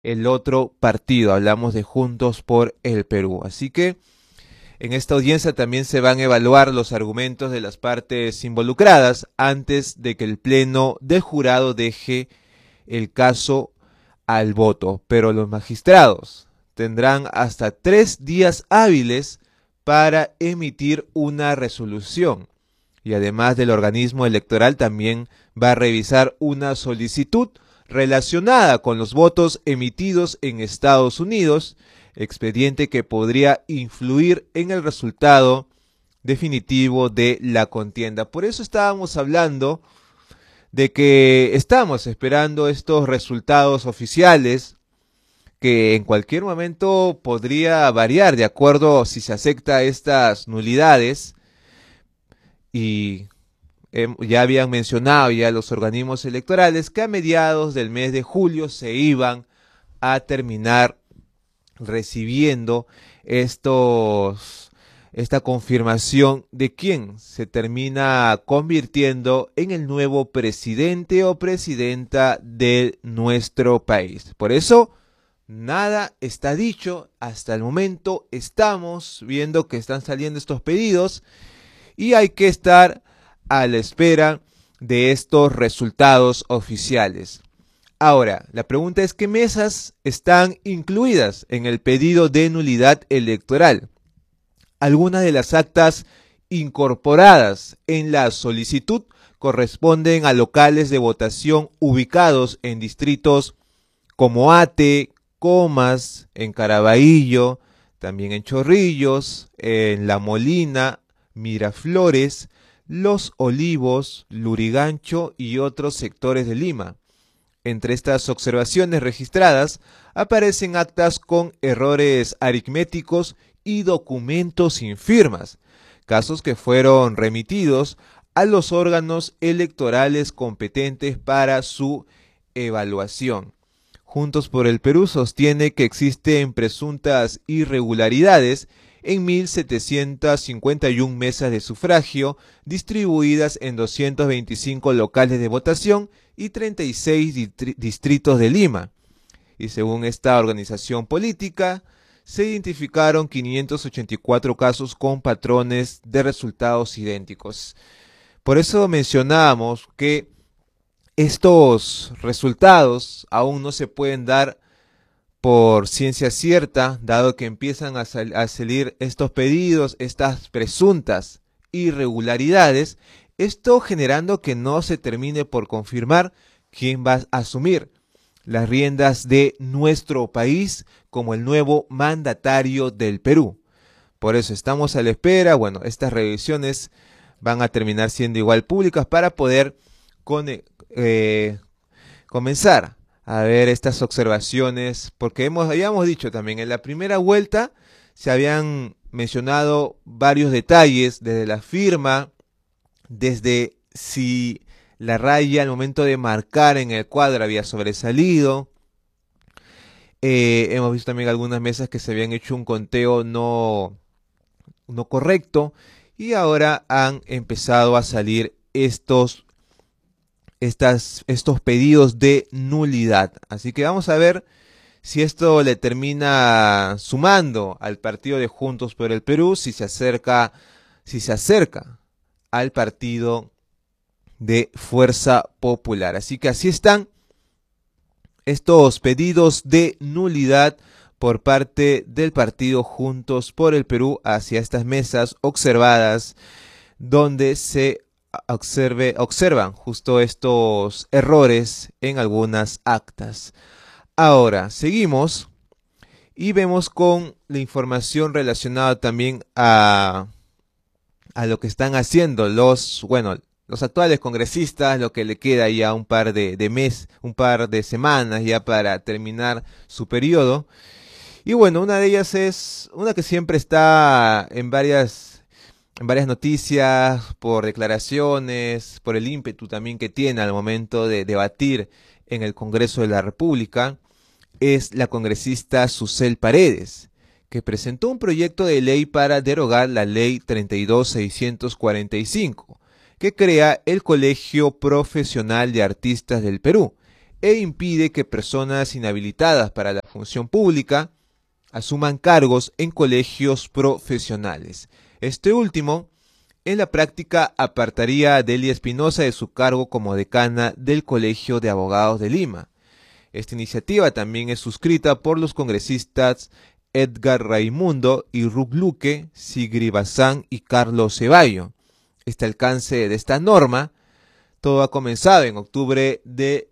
el otro partido. Hablamos de Juntos por el Perú. Así que en esta audiencia también se van a evaluar los argumentos de las partes involucradas antes de que el pleno del jurado deje el caso al voto. Pero los magistrados tendrán hasta 3 días hábiles para emitir una resolución. Y además del organismo electoral también va a revisar una solicitud relacionada con los votos emitidos en Estados Unidos, expediente que podría influir en el resultado definitivo de la contienda. Por eso estábamos hablando de que estamos esperando estos resultados oficiales que en cualquier momento podría variar de acuerdo si se acepta estas nulidades y ya habían mencionado ya los organismos electorales que a mediados del mes de julio se iban a terminar recibiendo esta confirmación de quién se termina convirtiendo en el nuevo presidente o presidenta de nuestro país. Por eso, nada está dicho. Hasta el momento estamos viendo que están saliendo estos pedidos y hay que estar a la espera de estos resultados oficiales. Ahora, la pregunta es: ¿qué mesas están incluidas en el pedido de nulidad electoral? Algunas de las actas incorporadas en la solicitud corresponden a locales de votación ubicados en distritos como Ate, Comas, en Caraballo, también en Chorrillos, en La Molina, Miraflores, Los Olivos, Lurigancho y otros sectores de Lima. Entre estas observaciones registradas aparecen actas con errores aritméticos y documentos sin firmas, casos que fueron remitidos a los órganos electorales competentes para su evaluación. Juntos por el Perú sostiene que existen presuntas irregularidades en 1.751 mesas de sufragio distribuidas en 225 locales de votación y 36 distritos de Lima. Y según esta organización política, se identificaron 584 casos con patrones de resultados idénticos. Por eso mencionábamos que estos resultados aún no se pueden dar por ciencia cierta, dado que empiezan a salir estos pedidos, estas presuntas irregularidades, esto generando que no se termine por confirmar quién va a asumir las riendas de nuestro país como el nuevo mandatario del Perú. Por eso estamos a la espera. Bueno, estas revisiones van a terminar siendo igual públicas para poder comenzar a ver estas observaciones, porque habíamos dicho también en la primera vuelta se habían mencionado varios detalles, desde la firma, desde si la raya al momento de marcar en el cuadro había sobresalido. Hemos visto también algunas mesas que se habían hecho un conteo no correcto, y ahora han empezado a salir estos pedidos de nulidad. Así que vamos a ver si esto le termina sumando al partido de Juntos por el Perú, si se acerca al partido de Fuerza Popular. Así que así están estos pedidos de nulidad por parte del partido Juntos por el Perú hacia estas mesas observadas, donde se observan justo estos errores en algunas actas. Ahora seguimos y vemos con la información relacionada también a lo que están haciendo los actuales congresistas, lo que le queda ya un par de semanas ya para terminar su periodo. Y bueno, una de ellas es una que siempre está en varias noticias, por declaraciones, por el ímpetu también que tiene al momento de debatir en el Congreso de la República, es la congresista Susel Paredes, que presentó un proyecto de ley para derogar la ley 32645, que crea el Colegio Profesional de Artistas del Perú, e impide que personas inhabilitadas para la función pública asuman cargos en colegios profesionales. Este último, en la práctica, apartaría a Delia Espinosa de su cargo como decana del Colegio de Abogados de Lima. Esta iniciativa también es suscrita por los congresistas Edgar Raimundo y Ruth Luque, Sigrid Bazán y Carlos Ceballo. Este alcance de esta norma, todo ha comenzado en octubre de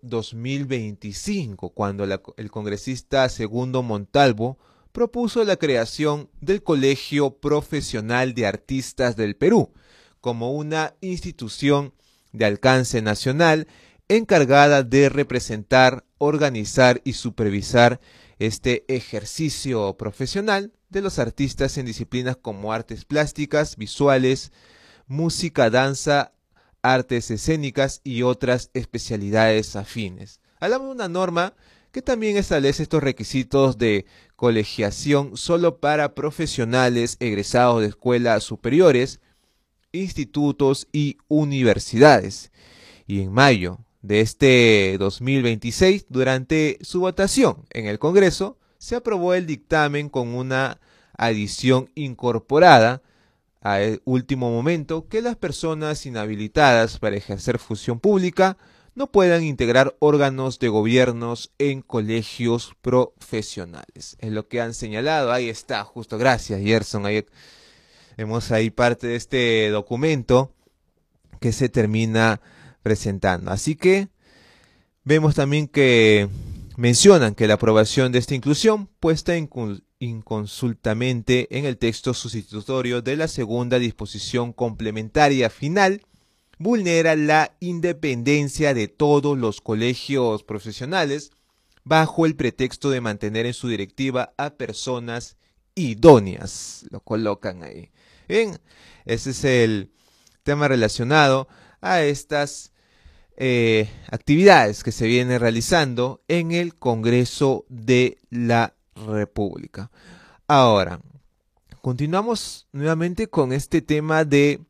2025, cuando el congresista Segundo Montalvo propuso la creación del Colegio Profesional de Artistas del Perú, como una institución de alcance nacional encargada de representar, organizar y supervisar este ejercicio profesional de los artistas en disciplinas como artes plásticas, visuales, música, danza, artes escénicas y otras especialidades afines. Hablamos de una norma que también establece estos requisitos de colegiación solo para profesionales egresados de escuelas superiores, institutos y universidades. Y en mayo de este 2026, durante su votación en el Congreso, se aprobó el dictamen con una adición incorporada a último momento que las personas inhabilitadas para ejercer función pública no puedan integrar órganos de gobiernos en colegios profesionales. Es lo que han señalado. Ahí está, justo, gracias Gerson. Ahí vemos ahí parte de este documento que se termina presentando. Así que vemos también que mencionan que la aprobación de esta inclusión puesta inconsultamente en el texto sustitutorio de la segunda disposición complementaria final vulnera la independencia de todos los colegios profesionales bajo el pretexto de mantener en su directiva a personas idóneas. Lo colocan ahí. Bien, ese es el tema relacionado a estas actividades que se vienen realizando en el Congreso de la República. Ahora, continuamos nuevamente con este tema de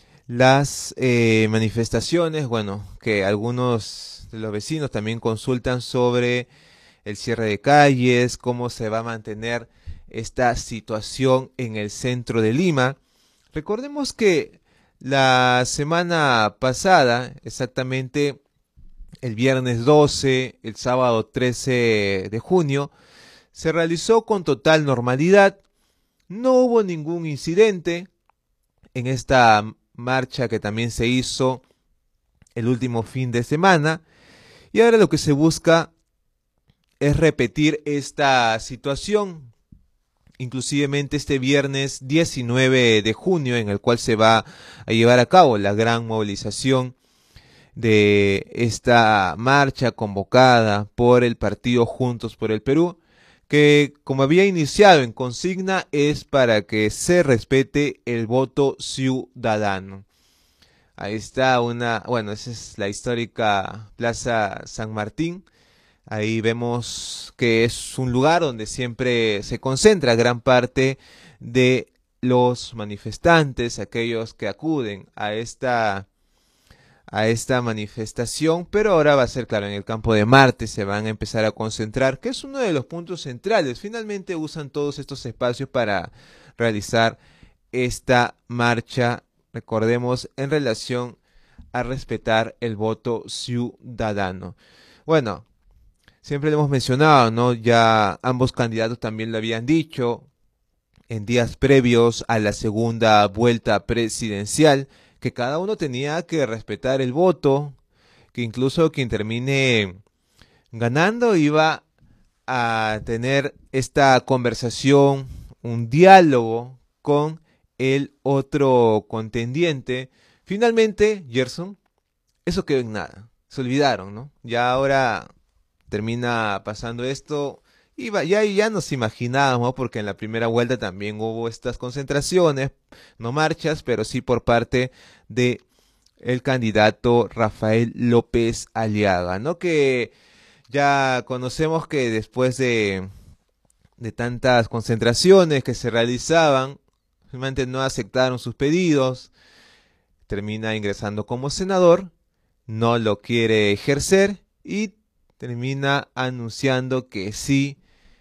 las manifestaciones, bueno, que algunos de los vecinos también consultan sobre el cierre de calles, cómo se va a mantener esta situación en el centro de Lima. Recordemos que la semana pasada, exactamente el viernes 12, el sábado 13 de junio, se realizó con total normalidad. No hubo ningún incidente en esta marcha que también se hizo el último fin de semana. Y ahora lo que se busca es repetir esta situación, inclusivemente este viernes 19 de junio, en el cual se va a llevar a cabo la gran movilización de esta marcha convocada por el partido Juntos por el Perú, que como había iniciado en consigna es para que se respete el voto ciudadano. Ahí está bueno, esa es la histórica Plaza San Martín. Ahí vemos que es un lugar donde siempre se concentra gran parte de los manifestantes, aquellos que acuden a esta manifestación, pero ahora va a ser, claro, en el Campo de Marte se van a empezar a concentrar, que es uno de los puntos centrales. Finalmente usan todos estos espacios para realizar esta marcha, recordemos, en relación a respetar el voto ciudadano. Bueno, siempre lo hemos mencionado, ¿no? Ya ambos candidatos también lo habían dicho en días previos a la segunda vuelta presidencial, que cada uno tenía que respetar el voto, que incluso quien termine ganando iba a tener esta conversación, un diálogo con el otro contendiente. Finalmente, Gerson, eso quedó en nada, se olvidaron, ¿no? Ya ahora termina pasando esto y ya nos imaginábamos, ¿no? Porque en la primera vuelta también hubo estas concentraciones, no marchas, pero sí por parte de el candidato Rafael López Aliaga, ¿no? Que ya conocemos que después de tantas concentraciones que se realizaban, finalmente no aceptaron sus pedidos, termina ingresando como senador, no lo quiere ejercer y termina anunciando que sí